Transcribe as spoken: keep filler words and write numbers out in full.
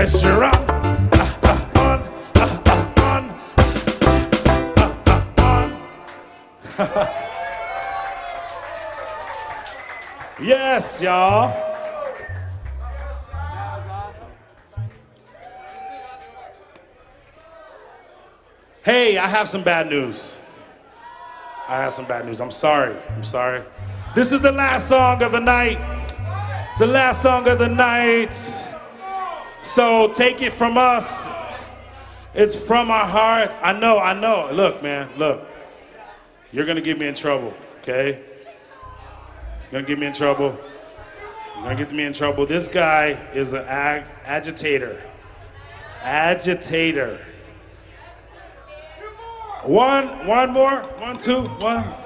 pressure on. Uh, uh, on, uh, uh, on, uh, uh, on. Yes, y'all. Hey, I have some bad news. I have some bad news. I'm sorry. I'm sorry. This is the last song of the night. The last song of the night. So take it from us. It's from our heart. I know, I know. Look, man, look. You're going to get me in trouble, okay? You're going to get me in trouble. You're going to get me in trouble. This guy is an ag- agitator. Agitator. One, one more, one, two, one.